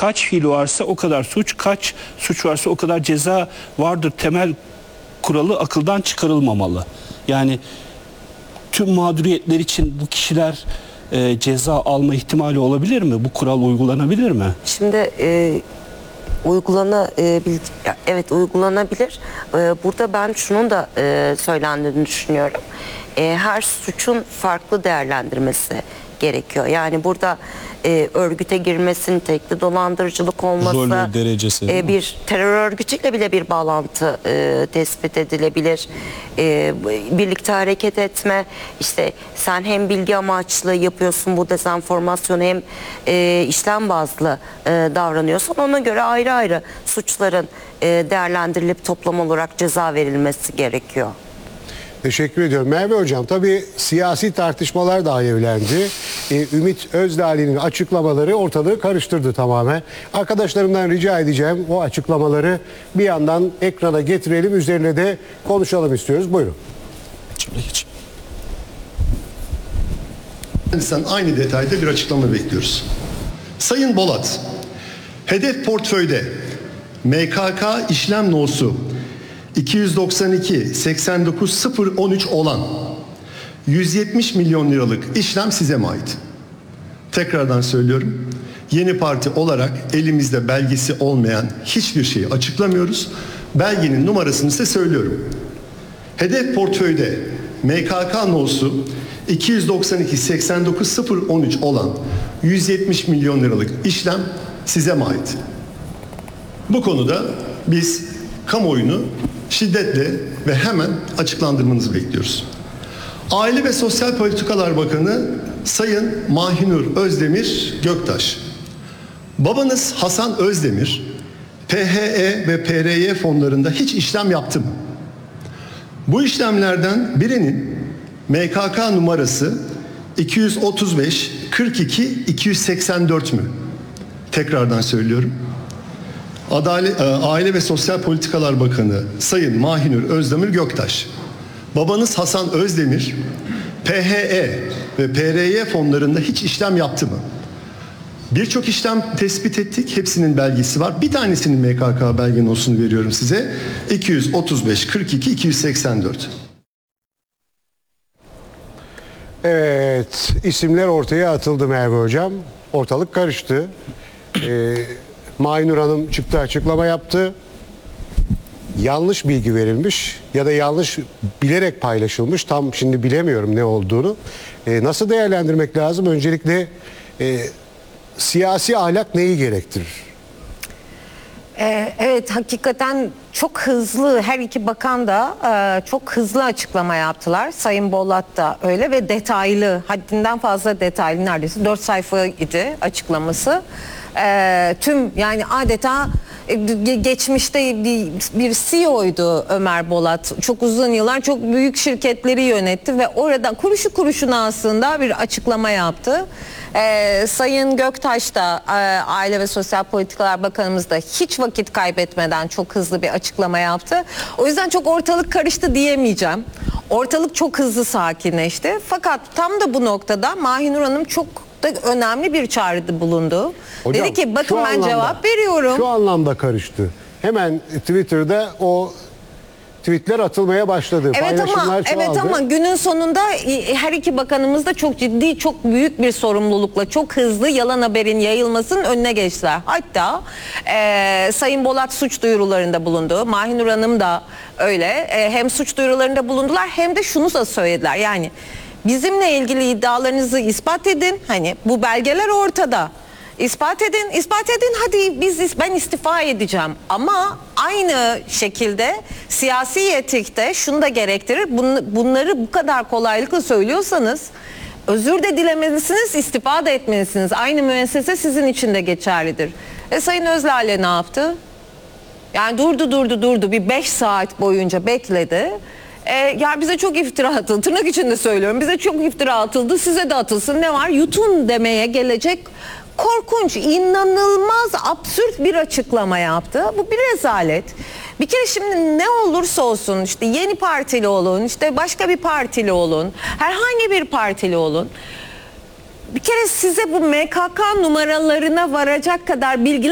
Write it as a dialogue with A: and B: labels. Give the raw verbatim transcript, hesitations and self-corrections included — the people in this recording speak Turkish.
A: kaç fiil varsa o kadar suç, kaç suç varsa o kadar ceza vardır temel kuralı akıldan çıkarılmamalı. Yani tüm mağduriyetler için bu kişiler e, ceza alma ihtimali olabilir mi? Bu kural uygulanabilir mi?
B: Şimdi e, uygulanabilir, evet uygulanabilir. E, burada ben şunun da e, söylendiğini düşünüyorum. E, her suçun farklı değerlendirmesi gerekiyor. Yani burada e, örgüte girmesin, tekli dolandırıcılık olması,
C: Zorluğu derecesi,
B: e, bir terör örgütüyle bile bir bağlantı e, tespit edilebilir. E, birlikte hareket etme, işte sen hem bilgi amaçlı yapıyorsun bu dezenformasyonu hem e, işlem bazlı e, davranıyorsun. Ona göre ayrı ayrı suçların e, değerlendirilip toplam olarak ceza verilmesi gerekiyor.
D: Teşekkür ediyorum. Merve Hocam, tabii siyasi tartışmalar da alevlendi. Ee, Ümit Özdağ'ın açıklamaları ortalığı karıştırdı tamamen. Arkadaşlarımdan rica edeceğim o açıklamaları bir yandan ekrana getirelim. Üzerine de konuşalım istiyoruz. Buyurun.
E: Kendisinden aynı detayda bir açıklama bekliyoruz. Sayın Bolat, hedef portföyde M K K işlem nosu iki yüz doksan iki seksen dokuz sıfır on üç olan yüz yetmiş milyon liralık işlem size mi ait? Tekrardan söylüyorum. Yeni Parti olarak elimizde belgesi olmayan hiçbir şeyi açıklamıyoruz. Belgenin numarasını size söylüyorum. Hedef portföyde M K K nosu iki yüz doksan iki seksen dokuz sıfır on üç olan yüz yetmiş milyon liralık işlem size mi ait? Bu konuda biz kamuoyunu şiddetle ve hemen açıklandırmanızı bekliyoruz. Aile ve Sosyal Politikalar Bakanı Sayın Mahinur Özdemir Göktaş. Babanız Hasan Özdemir P H E ve P R Y fonlarında hiç işlem yaptı mı? Bu işlemlerden birinin M K K numarası iki yüz otuz beş kırk iki iki yüz seksen dört mü? Tekrardan söylüyorum. Adalet, Aile ve Sosyal Politikalar Bakanı Sayın Mahinur Özdemir Göktaş. Babanız Hasan Özdemir P H E ve P R Y fonlarında hiç işlem yaptı mı? Birçok işlem tespit ettik. Hepsinin belgesi var. Bir tanesinin M K K belge nosunu veriyorum size. iki yüz otuz beş kırk iki iki yüz seksen dört.
D: Evet, isimler ortaya atıldı Merve Hocam. Ortalık karıştı. Ee, Mahinur Hanım çıktı, açıklama yaptı. Yanlış bilgi verilmiş ya da yanlış bilerek paylaşılmış. Tam şimdi bilemiyorum ne olduğunu. Ee, nasıl değerlendirmek lazım? Öncelikle e, siyasi ahlak neyi gerektirir?
F: Ee, evet, hakikaten çok hızlı, her iki bakan da e, çok hızlı açıklama yaptılar. Sayın Bolat da öyle ve detaylı, haddinden fazla detaylı, neredeyse dört sayfaydı açıklaması. E, tüm yani adeta e, geçmişte bir, bir C E O'ydu Ömer Bolat. Çok uzun yıllar çok büyük şirketleri yönetti ve oradan kuruşu kuruşuna aslında bir açıklama yaptı. Ee, Sayın Göktaş da e, Aile ve Sosyal Politikalar Bakanımız da hiç vakit kaybetmeden çok hızlı bir açıklama yaptı. O yüzden çok ortalık karıştı diyemeyeceğim. Ortalık çok hızlı sakinleşti. Fakat tam da bu noktada Mahinur Hanım çok da önemli bir çağrıda bulundu.
D: Hocam,
F: dedi ki bakın
D: şu
F: ben
D: anlamda,
F: cevap veriyorum.
D: Şu anlamda karıştı. Hemen Twitter'da o tweetler atılmaya başladı.
F: Evet ama evet ama günün sonunda her iki bakanımız da çok ciddi, çok büyük bir sorumlulukla çok hızlı yalan haberin yayılmasının önüne geçtiler. Hatta e, Sayın Bolat suç duyurularında bulundu. Mahinur Hanım da öyle. E, hem suç duyurularında bulundular hem de şunu da söylediler. Yani bizimle ilgili iddialarınızı ispat edin. Hani bu belgeler ortada. İspat edin, ispat edin. Hadi biz ben istifa edeceğim. Ama aynı şekilde siyasi etikte şunu da gerektirir. Bunları bu kadar kolaylıkla söylüyorsanız özür de dilemelisiniz, istifa da etmelisiniz. Aynı müessese sizin için de geçerlidir. E Sayın Özlale ne yaptı? Yani durdu durdu durdu bir beş saat boyunca bekledi. E, ya bize çok iftira atıldı. Tırnak içinde söylüyorum. Bize çok iftira atıldı. Size de atılsın. Ne var? Yutun demeye gelecek korkunç, inanılmaz, absürt bir açıklama yaptı. Bu bir rezalet. Bir kere şimdi ne olursa olsun, işte Yeni Partili olun, işte başka bir partili olun, herhangi bir partili olun. Bir kere size bu M K K numaralarına varacak kadar bilgi